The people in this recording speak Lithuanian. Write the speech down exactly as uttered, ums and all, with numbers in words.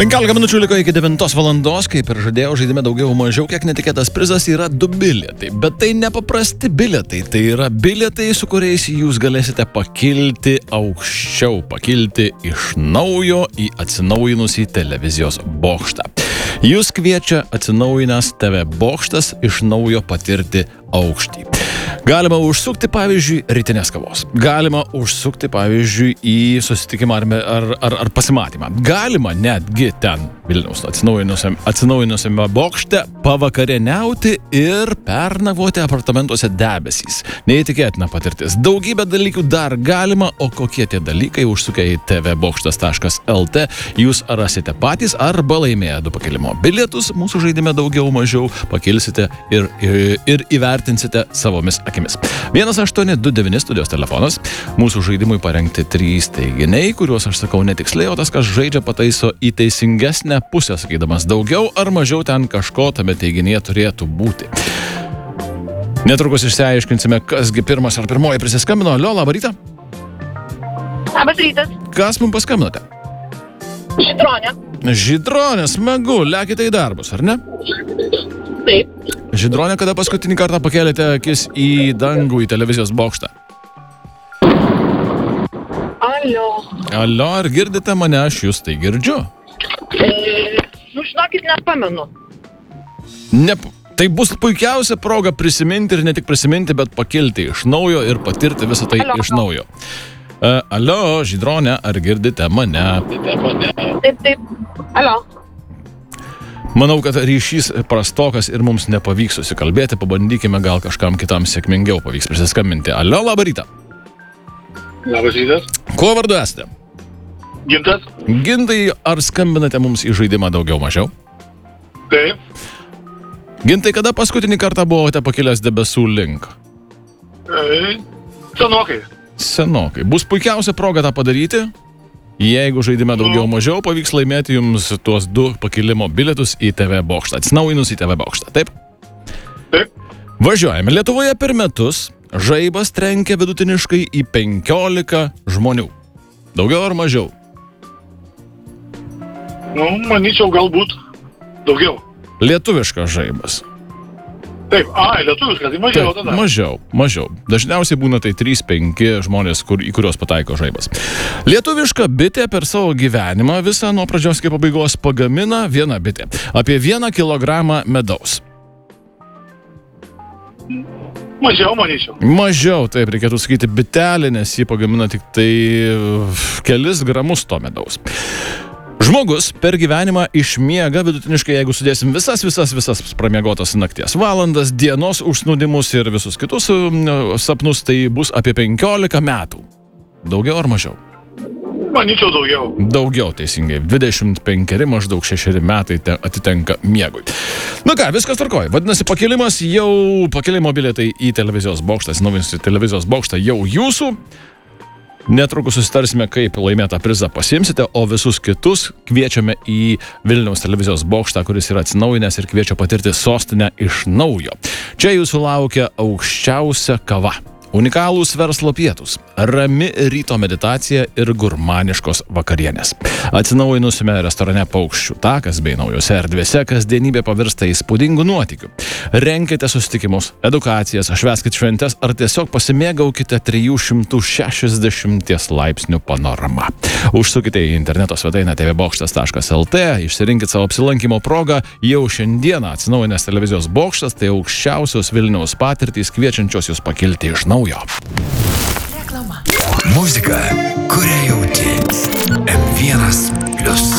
penkiolika minučių liko iki devintos valandos, kaip ir žadėjau, žaidime daugiau mažiau, kiek netikėtas prizas yra du bilietai. Bet tai nepaprasti bilietai, tai yra bilietai, su kuriais jūs galėsite pakilti aukščiau, pakilti iš naujo į atsinaujinusį televizijos bokštą. Jūs kviečia atsinaujinęs T V bokštas iš naujo patirti aukštį. Galima užsukti, pavyzdžiui, rytinės kavos. Galima užsukti, pavyzdžiui, į susitikimą ar, ar, ar, ar pasimatymą. Galima netgi ten Vilniaus atsinaujinusiam, atsinaujinusiame bokšte pavakarieniauti ir pernakvoti apartamentuose debesys. Neįtikėtina patirtis. Daugybė dalykų dar galima, o kokie tie dalykai užsukę į tvbokštas taškas lt jūs rasite patys arba laimėję du pakilimo bilietus. Mūsų žaidime daugiau mažiau pakilsite ir, ir, ir įvertinsite savomis akimis. vienas aštuoni du devyni studijos telefonas. Mūsų žaidimui parengti trys teiginiai, kuriuos aš sakau netiksliai, o tas, kas žaidžia, pataiso į teisingesnę pusę, sakydamas daugiau ar mažiau ten kažko tame teiginyje turėtų būti. Netrukus išsiaiškinsime, kasgi pirmas ar pirmoji prisiskambino. Alio, labą rytą. Labas rytas. Kas mums paskambinote? Žydronė. Žydronė, smagu, lekite į darbus, ar ne? Taip. Žydronė, kada paskutinį kartą pakėlėte akis į dangų, į televizijos bokštą? Alio. Alio, ar girdite mane, aš jūs tai girdžiu? E, nu, žinokit, nepamenu. Ne, tai bus puikiausia proga prisiminti ir ne tik prisiminti, bet pakilti iš naujo ir patirti visą tai Alio. iš naujo. Uh, alio, Žydronė, ar girdite mane? Taip, taip. Alio. Manau, kad ryšys prastokas ir mums nepavyks susikalbėti. Pabandykime, gal kažkam kitam sėkmingiau pavyks prisiskambinti. Alio, labą rytą. Labas rytas. Kuo vardu esate? Gintas. Gintai, ar skambinate mums į žaidimą daugiau mažiau? Taip. Gintai, kada paskutinį kartą buvote pakilęs debesų link? E, senokai. Senokai. Bus puikiausia proga tą padaryti. Jeigu žaidime daugiau mažiau, pavyks laimėti jums tuos du pakilimo bilietus į T V bokštą. Atsinaujinus į T V bokštą, taip? Taip. Važiuojame. Lietuvoje per metus žaibas trenkia vidutiniškai į penkiolika žmonių. Daugiau ar mažiau? Nu, manyčiau, galbūt daugiau. Lietuviškas žaibas. Taip, ai, lietuviškas, tai mažiau Taip, tada. mažiau, mažiau. Dažniausiai būna tai trys penki žmonės, kur, į kuriuos pataiko žaibas. Lietuviška bitė per savo gyvenimą visą nuo pradžios iki pabaigos pagamina viena bitė. Apie vieną kilogramą medaus. Mažiau, manyčiau. Mažiau, taip reikėtų sakyti bitelė, nes jį pagamina tik tai kelis gramus to medaus. Žmogus per gyvenimą išmiega vidutiniškai, jeigu sudėsim visas, visas, visas pramiegotas nakties valandas, dienos užsnūdimus ir visus kitus sapnus, tai bus apie penkiolika metų. Daugiau ar mažiau? Manyčiau daugiau. Daugiau, teisingai. dvidešimt penkeri maždaug šešeri metai atitenka miegui. Nu ką, viskas tvarkoja. Vadinasi, pakilimas jau, pakilimo bilietai į televizijos bokštą, atsinaujinusį televizijos bokštą jau jūsų. Netrukus susitarsime, kaip laimėtą prizą pasiimsite, o visus kitus kviečiame į Vilniaus televizijos bokštą, kuris yra atsinaujinęs ir kviečia patirti sostinę iš naujo. Čia jūsų laukia aukščiausia kava, unikalūs verslo pietūs, rami ryto meditacija ir gurmaniškos vakarienės. Atsinaujinusiame restorane Paukščių takas bei naujose erdvėse kasdienybė pavirsta įspūdingų nuotykių. Renkite susitikimus, edukacijas, švęskit šventes ar tiesiog pasimėgaukite trijų šimtų šešiasdešimt laipsnių panorama. Užsukite į interneto svetainę tvbokštas taškas lt, išsirinkit savo apsilankimo progą. Jau šiandieną atsinaujinęs televizijos bokštas, tai aukščiausios Vilniaus patirtys kviečiančios jūs pakilti iš naujo. Reklama. Muzika, kurią jauti. M vienas plius.